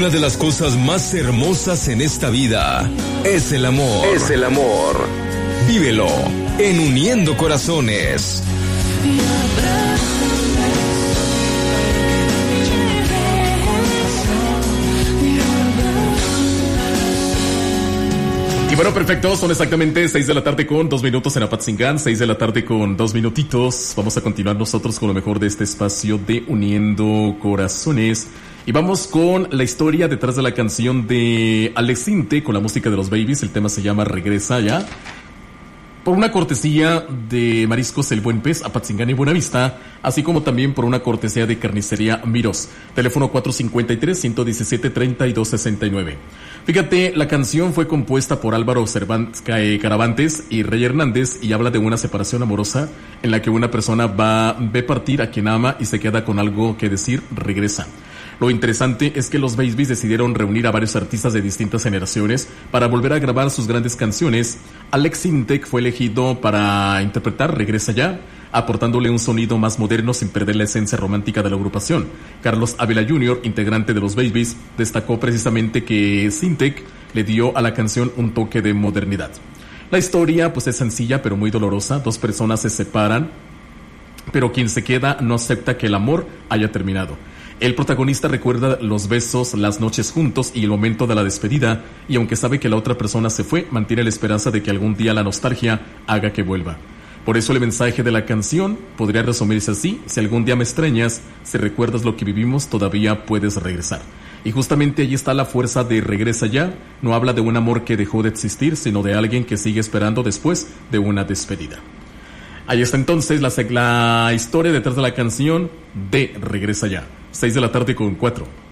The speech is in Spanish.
Una de las cosas más hermosas en esta vida es el amor. Es el amor. Vívelo en Uniendo Corazones. Y bueno, perfecto, son exactamente 6 de la tarde con 2 minutos en Apatzingán, 6 de la tarde con 2 minutitos. Vamos a continuar nosotros con lo mejor de este espacio de Uniendo Corazones. Y vamos con la historia detrás de la canción de Alex Intec con la música de los Babies. El tema se llama Regresa Ya. Por una cortesía de Mariscos El Buen Pez, Apatzingán y Buenavista, así como también por una cortesía de Carnicería Miros. Teléfono 453-117-3269. Fíjate, la canción fue compuesta por Álvaro Caravantes y Rey Hernández y habla de una separación amorosa en la que una persona ve partir a quien ama y se queda con algo que decir, regresa. Lo interesante es que los Babies decidieron reunir a varios artistas de distintas generaciones para volver a grabar sus grandes canciones. Alex Intec fue elegido para interpretar Regresa Ya, aportándole un sonido más moderno sin perder la esencia romántica de la agrupación. Carlos Ávila Jr., integrante de los Babies, destacó precisamente que Intec le dio a la canción un toque de modernidad. La historia pues es sencilla pero muy dolorosa. Dos personas se separan, pero quien se queda no acepta que el amor haya terminado. El protagonista recuerda los besos, las noches juntos y el momento de la despedida, y aunque sabe que la otra persona se fue, mantiene la esperanza de que algún día la nostalgia haga que vuelva. Por eso el mensaje de la canción podría resumirse así: si algún día me extrañas, si recuerdas lo que vivimos, todavía puedes regresar. Y justamente allí está la fuerza de Regresa Ya. No habla de un amor que dejó de existir, sino de alguien que sigue esperando después de una despedida. Ahí está entonces la historia detrás de la canción de Regresa Ya. 6 de la tarde con 4.